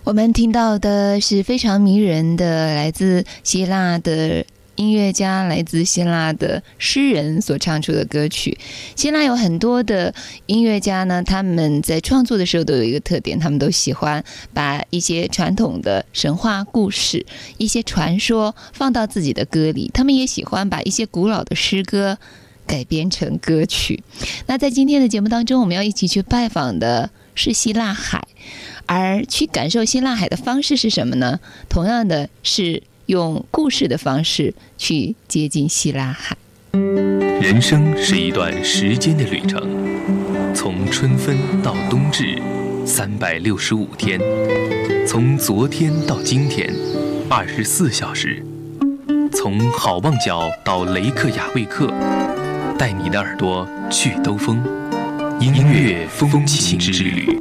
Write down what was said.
我们听到的是非常迷人的来自希腊的音乐家，来自希腊的诗人所唱出的歌曲。希腊有很多的音乐家呢，他们在创作的时候都有一个特点，他们都喜欢把一些传统的神话故事、一些传说放到自己的歌里，他们也喜欢把一些古老的诗歌改编成歌曲。那在今天的节目当中，我们要一起去拜访的是希腊海，而去感受希腊海的方式是什么呢？同样的是用故事的方式去接近希腊海。 人生是一段时间的旅程，从春分到冬至，365天，从昨天到今天，24小时，从好望角到雷克雅未克，带你的耳朵去兜风，音乐风情之旅。